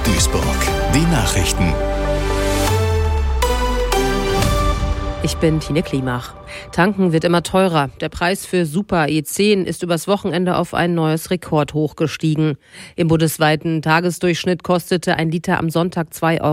Duisburg. Die Nachrichten. Ich bin Tine Klimach. Tanken wird immer teurer. Der Preis für Super E10 ist übers Wochenende auf ein neues Rekordhoch gestiegen. Im bundesweiten Tagesdurchschnitt kostete ein Liter am Sonntag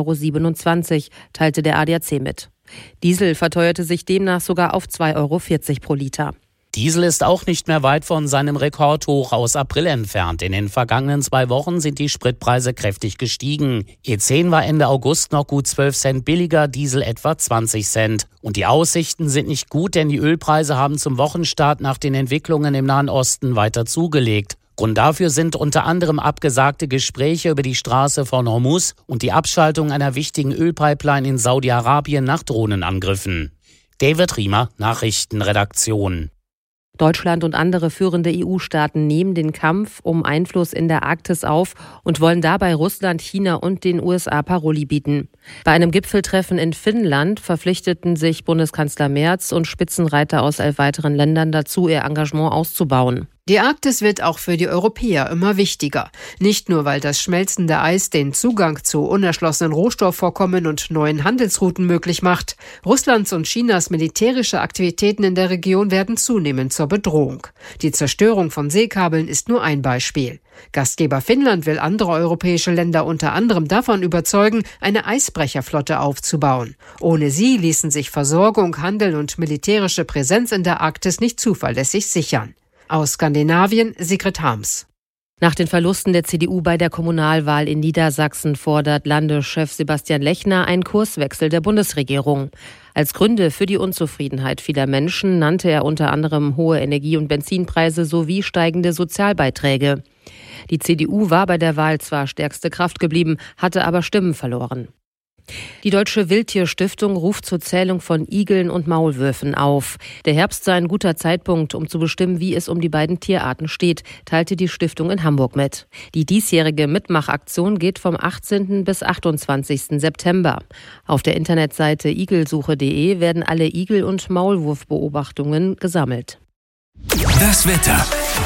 2,27 €, teilte der ADAC mit. Diesel verteuerte sich demnach sogar auf 2,40 € pro Liter. Diesel ist auch nicht mehr weit von seinem Rekordhoch aus April entfernt. In den vergangenen 2 Wochen sind die Spritpreise kräftig gestiegen. E10 war Ende August noch gut 12 Cent billiger, Diesel etwa 20 Cent. Und die Aussichten sind nicht gut, denn die Ölpreise haben zum Wochenstart nach den Entwicklungen im Nahen Osten weiter zugelegt. Grund dafür sind unter anderem abgesagte Gespräche über die Straße von Hormuz und die Abschaltung einer wichtigen Ölpipeline in Saudi-Arabien nach Drohnenangriffen. David Riemer, Nachrichtenredaktion. Deutschland und andere führende EU-Staaten nehmen den Kampf um Einfluss in der Arktis auf und wollen dabei Russland, China und den USA Paroli bieten. Bei einem Gipfeltreffen in Finnland verpflichteten sich Bundeskanzler Merz und Spitzenreiter aus 11 weiteren Ländern dazu, ihr Engagement auszubauen. Die Arktis wird auch für die Europäer immer wichtiger. Nicht nur, weil das schmelzende Eis den Zugang zu unerschlossenen Rohstoffvorkommen und neuen Handelsrouten möglich macht. Russlands und Chinas militärische Aktivitäten in der Region werden zunehmend zur Bedrohung. Die Zerstörung von Seekabeln ist nur ein Beispiel. Gastgeber Finnland will andere europäische Länder unter anderem davon überzeugen, eine Eisbrecherflotte aufzubauen. Ohne sie ließen sich Versorgung, Handel und militärische Präsenz in der Arktis nicht zuverlässig sichern. Aus Skandinavien, Sigrid Harms. Nach den Verlusten der CDU bei der Kommunalwahl in Niedersachsen fordert Landeschef Sebastian Lechner einen Kurswechsel der Bundesregierung. Als Gründe für die Unzufriedenheit vieler Menschen nannte er unter anderem hohe Energie- und Benzinpreise sowie steigende Sozialbeiträge. Die CDU war bei der Wahl zwar stärkste Kraft geblieben, hatte aber Stimmen verloren. Die Deutsche Wildtierstiftung ruft zur Zählung von Igeln und Maulwürfen auf. Der Herbst sei ein guter Zeitpunkt, um zu bestimmen, wie es um die beiden Tierarten steht, teilte die Stiftung in Hamburg mit. Die diesjährige Mitmachaktion geht vom 18. bis 28. September. Auf der Internetseite igelsuche.de werden alle Igel- und Maulwurfbeobachtungen gesammelt. Das Wetter.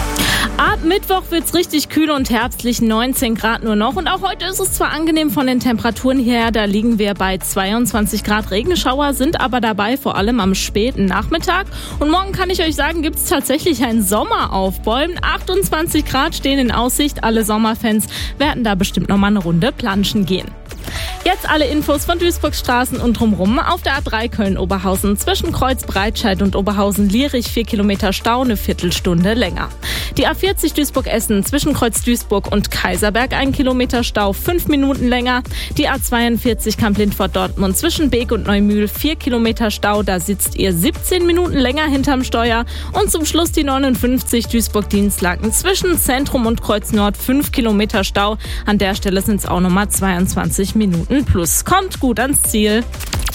Ab Mittwoch wird's richtig kühl und herbstlich, 19 Grad nur noch. Und auch heute ist es zwar angenehm von den Temperaturen her, da liegen wir bei 22 Grad. Regenschauer sind aber dabei, vor allem am späten Nachmittag. Und morgen kann ich euch sagen, gibt's tatsächlich einen Sommeraufbäumen. 28 Grad stehen in Aussicht. Alle Sommerfans werden da bestimmt nochmal eine Runde planschen gehen. Jetzt alle Infos von Duisburgs Straßen und drumherum. Auf der A3 Köln-Oberhausen zwischen Kreuz Breitscheid und Oberhausen-Lierich 4 Kilometer Stau, eine Viertelstunde länger. Die A40 Duisburg-Essen zwischen Kreuz Duisburg und Kaiserberg 1 Kilometer Stau, 5 Minuten länger. Die A42 Kamp-Lindfort-Dortmund zwischen Beek und Neumühl 4 Kilometer Stau, da sitzt ihr 17 Minuten länger hinterm Steuer. Und zum Schluss die 59 Duisburg-Dienstlaken zwischen Zentrum und Kreuz Nord 5 Kilometer Stau. An der Stelle sind es auch nochmal 22 Minuten plus. Kommt gut ans Ziel.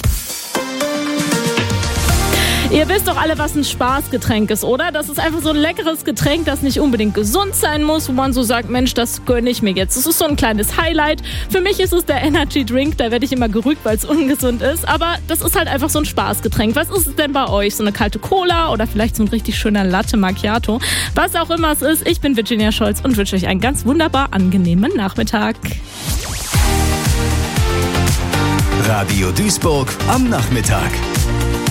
Ihr wisst doch alle, was ein Spaßgetränk ist, oder? Das ist einfach so ein leckeres Getränk, das nicht unbedingt gesund sein muss, wo man so sagt, Mensch, das gönne ich mir jetzt. Das ist so ein kleines Highlight. Für mich ist es der Energy Drink, da werde ich immer gerügt, weil es ungesund ist. Aber das ist halt einfach so ein Spaßgetränk. Was ist es denn bei euch? So eine kalte Cola oder vielleicht so ein richtig schöner Latte Macchiato? Was auch immer es ist, ich bin Virginia Scholz und wünsche euch einen ganz wunderbar angenehmen Nachmittag. Radio Duisburg am Nachmittag.